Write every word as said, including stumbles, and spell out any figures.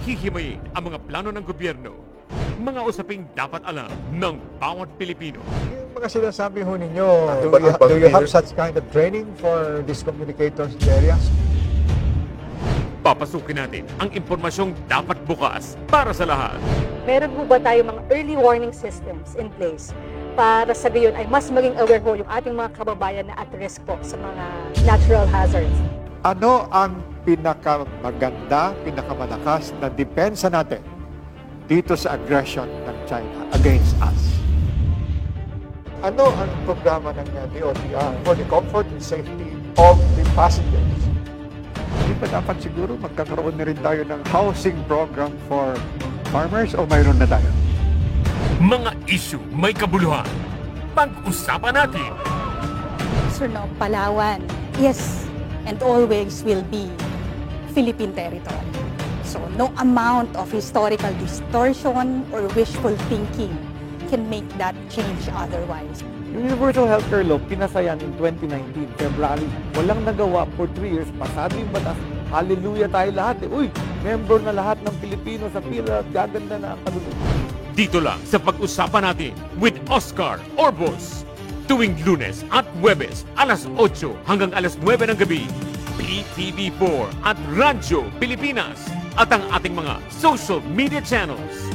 hihimayin ang mga plano ng gobyerno, mga usaping dapat alam ng bawat Pilipino. Yung mga sinasabi ho ninyo, do But you, about do you have here- such kind of training for these communicators in the areas? Papasukin natin ang impormasyong dapat bukas para sa lahat. Meron po ba tayo mga early warning systems in place para sa gayon ay mas maging aware po yung ating mga kababayan na at risk po sa mga natural hazards? Ano ang pinakamaganda, pinakamalakas na depensa natin dito sa aggression ng China against us? Ano ang programa ng uh, D O T R for the comfort and safety of the passengers? Hindi pa dapat siguro magkakaroon na rin tayo ng housing program for farmers o mayroon na tayo? Mga issue may kabuluhan. Pag-usapan natin. Surno, Palawan, yes, and always will be Philippine territory. So no amount of historical distortion or wishful thinking can make that change otherwise. Yung Universal Healthcare Law, pinasayan in twenty nineteen, February. Walang nagawa for three years. Pasado yung batas. Hallelujah tayo lahat. Eh. Uy, member na lahat ng Pilipino sa PhilHealth. Gaganda na ang kaluluwa. Dito lang sa pag-usapan natin with Oscar Orbos. Tuwing Lunes at Huwebes, alas otso hanggang alas nuwebe ng gabi. P T V four at Radyo Pilipinas. At ang ating mga social media channels.